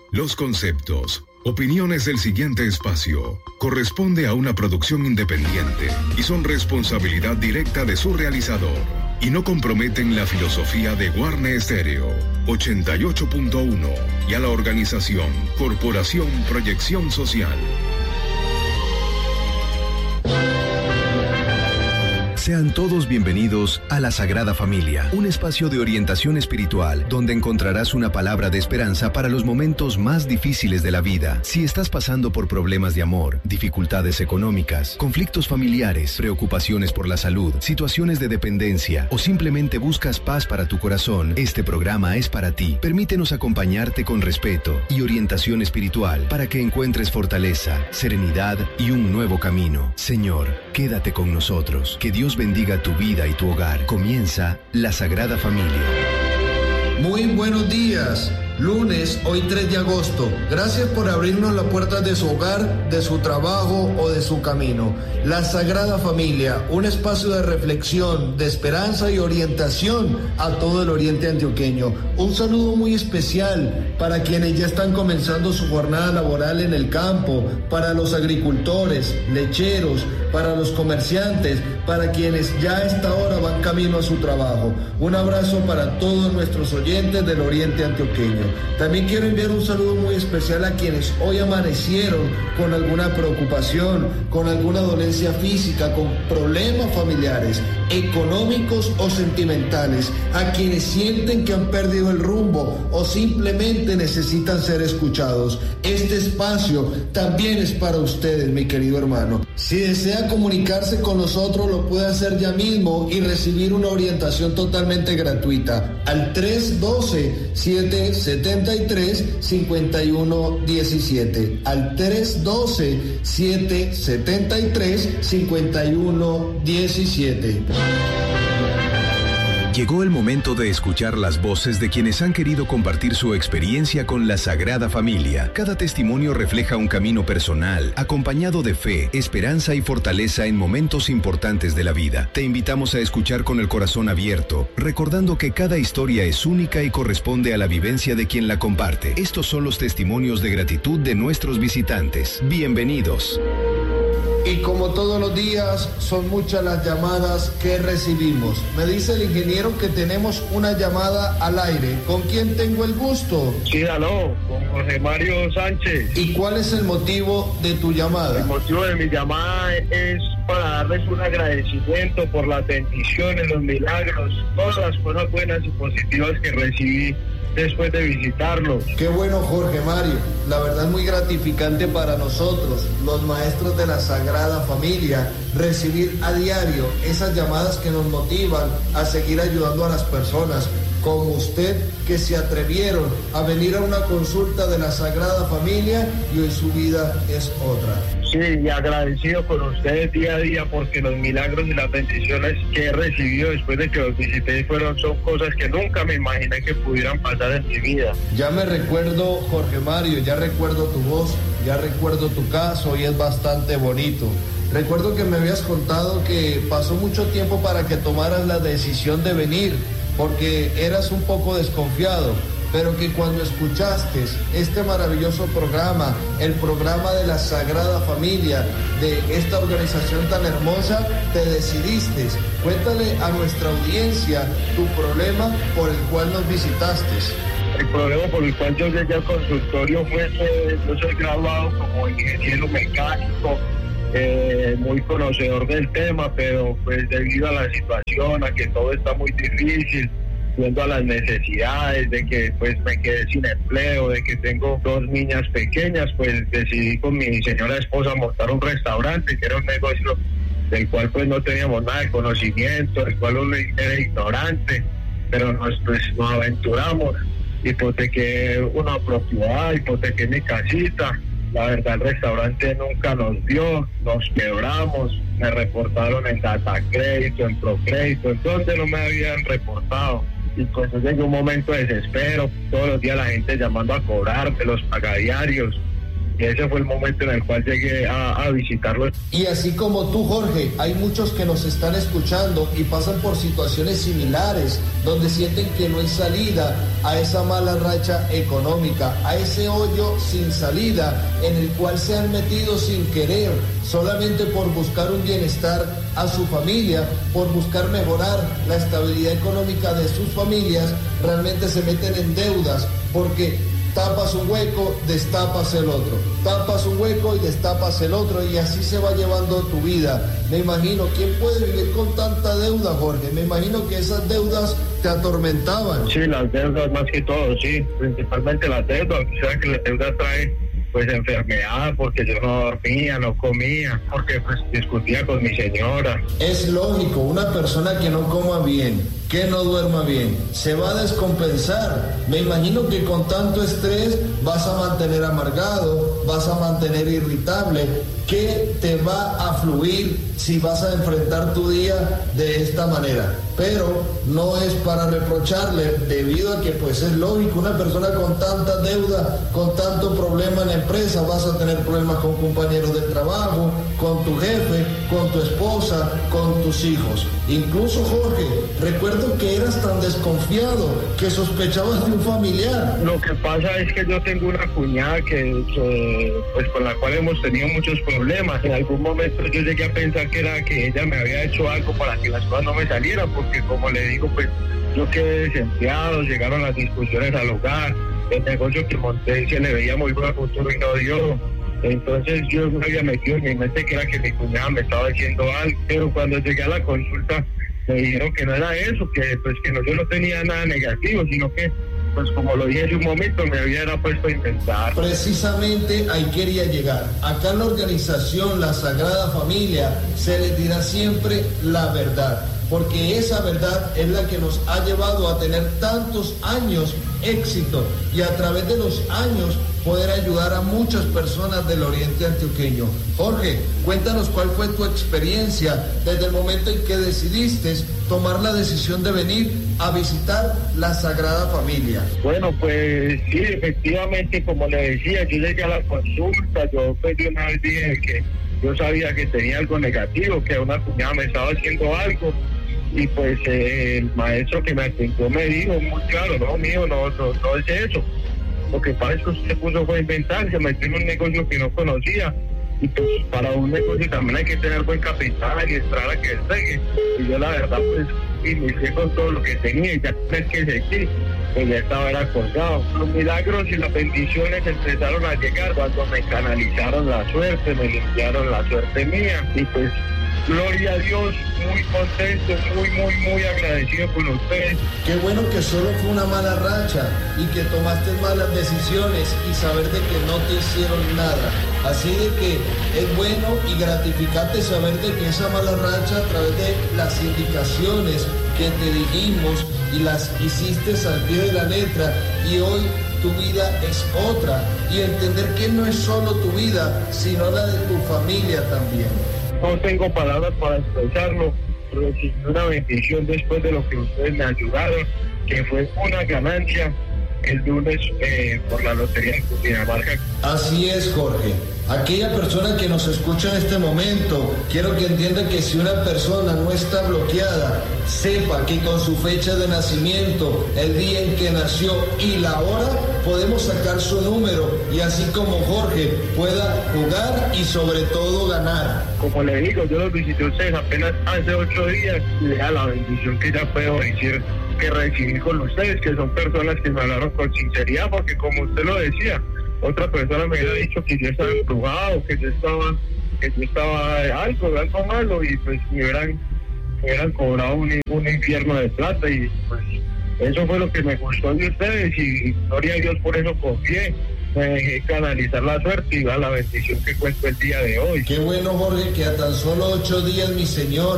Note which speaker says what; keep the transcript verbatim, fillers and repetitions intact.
Speaker 1: Los conceptos, opiniones del siguiente espacio corresponde a una producción independiente y son responsabilidad directa de su realizador y no comprometen la filosofía de Guarne Stereo ochenta y ocho punto uno y a la organización Corporación Proyección Social.
Speaker 2: Sean todos bienvenidos a La Sagrada Familia, un espacio de orientación espiritual donde encontrarás una palabra de esperanza para los momentos más difíciles de la vida. Si estás pasando por problemas de amor, dificultades económicas, conflictos familiares, preocupaciones por la salud, situaciones de dependencia o simplemente buscas paz para tu corazón, este programa es para ti. Permítenos acompañarte con respeto y orientación espiritual para que encuentres fortaleza, serenidad y un nuevo camino. Señor, quédate con nosotros. Que Dios bendiga tu vida y tu hogar. Comienza La Sagrada Familia.
Speaker 3: Muy buenos días. Lunes, hoy tres de agosto. Gracias por abrirnos las puertas de su hogar, de su trabajo o de su camino. La Sagrada Familia, un espacio de reflexión, de esperanza y orientación a todo el oriente antioqueño. Un saludo muy especial para quienes ya están comenzando su jornada laboral en el campo, para los agricultores, lecheros, para los comerciantes, para quienes ya a esta hora van camino a su trabajo. Un abrazo para todos nuestros oyentes del oriente antioqueño. También quiero enviar un saludo muy especial a quienes hoy amanecieron con alguna preocupación, con alguna dolencia física, con problemas familiares, económicos o sentimentales, a quienes sienten que han perdido el rumbo o simplemente necesitan ser escuchados. Este espacio también es para ustedes, mi querido hermano. Si desea comunicarse con nosotros, lo puede hacer ya mismo y recibir una orientación totalmente gratuita al tres uno dos, siete siete tres, cinco uno uno siete, al tres uno dos, siete siete tres, cinco uno uno siete.
Speaker 2: Llegó el momento de escuchar las voces de quienes han querido compartir su experiencia con la Sagrada Familia. Cada testimonio refleja un camino personal, acompañado de fe, esperanza y fortaleza en momentos importantes de la vida. Te invitamos a escuchar con el corazón abierto, recordando que cada historia es única y corresponde a la vivencia de quien la comparte. Estos son los testimonios de gratitud de nuestros visitantes. Bienvenidos.
Speaker 3: Y como todos los días, son muchas las llamadas que recibimos. Me dice el ingeniero que tenemos una llamada al aire. ¿Con quién tengo el gusto?
Speaker 4: Sí, aló, con José Mario Sánchez.
Speaker 3: ¿Y cuál es el motivo de tu llamada?
Speaker 4: El motivo de mi llamada es para darles un agradecimiento por las bendiciones, los milagros, todas las cosas buenas y positivas que recibí después de visitarlos.
Speaker 3: Qué bueno, Jorge Mario. La verdad es muy gratificante para nosotros, los maestros de la Sagrada Familia, recibir a diario esas llamadas que nos motivan a seguir ayudando a las personas como usted, que se atrevieron a venir a una consulta de la Sagrada Familia y hoy su vida es otra.
Speaker 4: Sí, y agradecido con ustedes día a día porque los milagros y las bendiciones que he recibido después de que los visité fueron son cosas que nunca me imaginé que pudieran pasar en mi vida.
Speaker 3: Ya me recuerdo, Jorge Mario, ya recuerdo tu voz, ya recuerdo tu caso y es bastante bonito. Recuerdo que me habías contado que pasó mucho tiempo para que tomaras la decisión de venir porque eras un poco desconfiado, pero que cuando escuchaste este maravilloso programa, el programa de la Sagrada Familia, de esta organización tan hermosa, te decidiste. Cuéntale a nuestra audiencia tu problema por el cual nos visitaste.
Speaker 4: El problema por el cual yo llegué al consultorio fue que yo soy graduado como ingeniero mecánico, eh, muy conocedor del tema, pero pues debido a la situación, a que todo está muy difícil, viendo a las necesidades de que pues me quedé sin empleo, de que tengo dos niñas pequeñas, pues decidí con mi señora esposa montar un restaurante, que era un negocio del cual pues no teníamos nada de conocimiento, del cual uno era ignorante, pero nos, pues, nos aventuramos, hipotequé una propiedad, hipotequé mi casita. La verdad, el restaurante nunca nos dio, nos quebramos, me reportaron en Data Crédito, en Procrédito, en donde no me habían reportado. Y pues yo llegué a un momento de desespero, todos los días la gente llamando a cobrar de los pagadiarios. y ese fue el momento en el cual llegué a, a visitarlo.
Speaker 3: Y así como tú, Jorge, hay muchos que nos están escuchando y pasan por situaciones similares, donde sienten que no hay salida a esa mala racha económica, a ese hoyo sin salida en el cual se han metido sin querer, solamente por buscar un bienestar a su familia, por buscar mejorar la estabilidad económica de sus familias. Realmente se meten en deudas porque tapas un hueco, destapas el otro, tapas un hueco y destapas el otro, y así se va llevando tu vida. Me imagino, ¿quién puede vivir con tanta deuda, Jorge? Me imagino que esas deudas te atormentaban.
Speaker 4: Sí, las deudas más que todo, sí, principalmente las deudas, o sea que la deuda trae pues enfermedad, porque yo no dormía, no comía, porque pues discutía con mi señora.
Speaker 3: Es lógico, una persona que no coma bien, que no duerma bien, se va a descompensar. Me imagino que con tanto estrés vas a mantener amargado, vas a mantener irritable. ¿Qué te va a fluir si vas a enfrentar tu día de esta manera? Pero no es para reprocharle, debido a que pues es lógico, una persona con tanta deuda, con tanto problema en la empresa, vas a tener problemas con compañeros de trabajo, con tu jefe, con tu esposa, con tus hijos. Incluso, Jorge, recuerdo que eras tan desconfiado que sospechabas de un familiar.
Speaker 4: Lo que pasa es que yo tengo una cuñada que, que pues con la cual hemos tenido muchos problemas. En algún momento yo llegué a pensar que era que ella me había hecho algo para que las cosas no me salieran, porque como le digo, pues yo quedé desempleado, llegaron las discusiones al hogar, el negocio que monté se le veía muy buen futuro y no dio. Entonces yo me había metido en mi mente que era que mi cuñada me estaba haciendo algo, pero cuando llegué a la consulta me dijeron que no era eso, que pues que no, yo no tenía nada negativo, sino que pues como lo dije en un momento, me había puesto a inventar.
Speaker 3: Precisamente ahí quería llegar. Acá en la organización La Sagrada Familia se les dirá siempre la verdad, porque esa verdad es la que nos ha llevado a tener tantos años éxito y a través de los años poder ayudar a muchas personas del oriente antioqueño. Jorge, cuéntanos cuál fue tu experiencia desde el momento en que decidiste tomar la decisión de venir a visitar La Sagrada Familia.
Speaker 4: Bueno, pues sí, efectivamente, como le decía, yo llegué a la consulta, yo pues de una vez dije que yo sabía que tenía algo negativo, que una cuñada me estaba haciendo algo, y pues eh, el maestro que me atendió me dijo muy claro, no, mío, no, no, no es eso. Lo que pasa es que usted puso fue a inventar, se metió en un negocio que no conocía, y pues para un negocio también hay que tener buen capital y esperar a que despegue. Y yo la verdad pues inicié con todo lo que tenía, y ya es que seguí, pues ya estaba era colgado. Los milagros y las bendiciones empezaron a llegar cuando me canalizaron la suerte, me limpiaron la suerte mía, y pues gloria a Dios, muy contento, muy, muy, muy agradecido con ustedes.
Speaker 3: Qué bueno que solo fue una mala racha y que tomaste malas decisiones y saber de que no te hicieron nada. Así de que es bueno y gratificante saber de que esa mala racha, a través de las indicaciones que te dijimos y las hiciste al pie de la letra, y hoy tu vida es otra, y entender que no es solo tu vida, sino la de tu familia también.
Speaker 4: No tengo palabras para expresarlo, pero sí una bendición después de lo que ustedes me ayudaron, que fue una ganancia el lunes eh, por la Lotería de Cundinamarca.
Speaker 3: Así es, Jorge. Aquella persona que nos escucha en este momento, quiero que entienda que si una persona no está bloqueada, sepa que con su fecha de nacimiento, el día en que nació y la hora, podemos sacar su número, y así como Jorge pueda jugar y sobre todo ganar.
Speaker 4: Como le digo, yo los visité a ustedes apenas hace ocho días, y deja la bendición que ya puedo decir que recibí con ustedes, que son personas que me hablaron con sinceridad, porque como usted lo decía, otra persona me había dicho que yo estaba embrujado, que yo estaba, que yo estaba algo, algo malo, y pues me hubieran, me hubieran cobrado un, un infierno de plata, y pues eso fue lo que me gustó de ustedes, y gloria a Dios, por eso confié, me dejé canalizar la suerte y va la bendición que cuento el día de hoy.
Speaker 3: Qué bueno, Jorge, que a tan solo ocho días, mi señor,